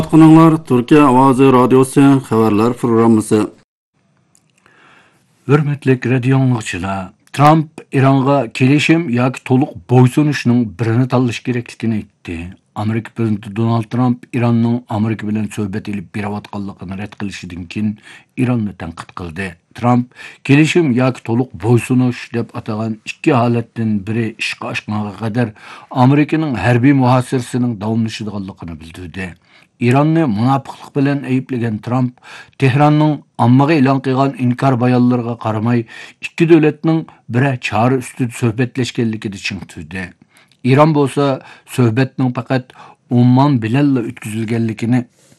Qınınlar Türkiye Avazı Radyosu Xəbərlər Programısı. Hürmetlik radyoanlıqçılar, Trump İran'a kelişim yoki to'liq bo'ysunishning birini tanlash kerakligini aytdi. Amerika prezidenti Donald Trump İranning Amerika bilan suhbat elib berayotganligini rad qilishidan keyin İranni tanqid qildi. Trump kelishim yoki to'liq bo'ysunish deb atagan ikki holatdan biri ishga oshganiga qadar Amerikaning harbiy muhosirasining davomlashadiganligini bildirdi. İranni munofiqlik bilan ayblagan Trump Tehronning ommaga e'lon qilgan inkor bayonlariga qaramay ikki davlatning biri chora ustida suhbatlashganligida chingtirdi. İran bo'lsa suhbatning faqat Umman bilan o'tkazilganligini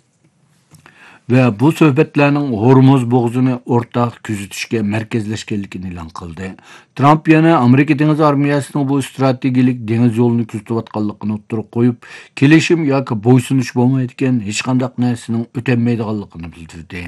ve bu suhbatlarning Hormuz bo'g'zini o'rtaq kuzatishga markazlashganligini e'lon qildi. Trump yana Amerika dengiz armiyasining bu strategik dengiz yo'lini kuzatayotganligini o'ttirib qo'yib, kelishim yoki bo'ysunish bo'lmaydigan hech qanday narsaning o'tanmaydiganligini bildirdi.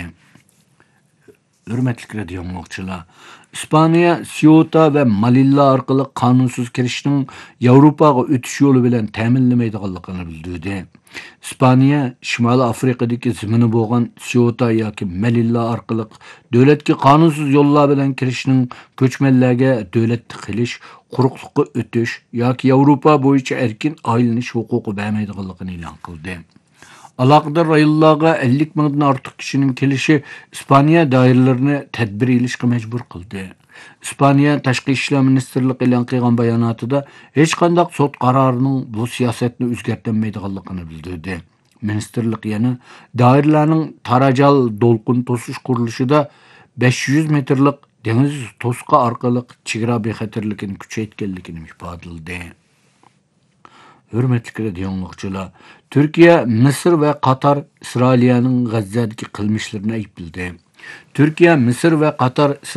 Hürmetli radio dinləyicilər, İspaniya, Ceuta və Melilla orqali qanunsuz kirishning Yevropaga o'tish yo'li bilan ta'minlamaydiganligini bildirdi. İspaniya, Shimoliy Afrikadagi zimini bo'lgan Ceuta yoki Melilla orqali davlatga qanunsuz yo'llar bilan kirishning ko'chmanlarga davlatni qilish, quruqlikqa o'tish yoki Yevropa bo'yicha erkin aylanish huquqi bermaydiganligini e'lon qildi. Aloqador rayonlarga 50 mingdan ortiq kishining kelishi İspaniya doiralarini tadbir ilishga majbur qildi. İspaniya Tashqi ishlar ministrligi e'lon qilgan bayonotida hech qanday sud qarorining bu siyosatni o'zgartirmaydiganligini bildirdi. Ministrlik yana doiralarning Tarajal do'lqin to'sish qurilishida 500 metrlik dengiz to'siqi orqali chegara bexatarligini kuchaytirganligini ifodaladi. Hürmetli radio dinləyicilər, Türkiye, Mısır ve Katar İsrailiyanın Gazze'deki qilmishlarini ayıpladı. Türkiye, Mısır ve Katar